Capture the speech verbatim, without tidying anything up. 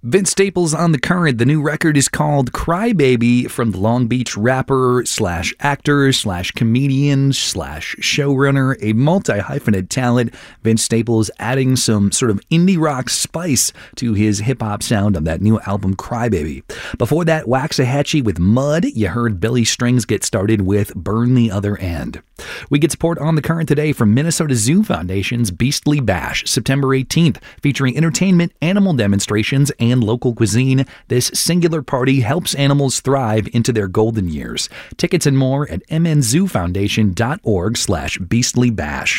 Vince Staples on The Current. The new record is called Crybaby from the Long Beach rapper slash actor slash comedian slash showrunner, a multi-hyphenate talent. Vince Staples adding some sort of indie rock spice to his hip-hop sound on that new album Crybaby. Before that, Waxahachie with Mud. You heard Billy Strings get started with Burn the Other End. We get support on The Current today from Minnesota Zoo Foundation's Beastly Bash, September eighteenth, featuring entertainment, animal demonstrations, and local cuisine. This singular party helps animals thrive into their golden years. Tickets and more at m n zoo foundation dot org slash beastly bash.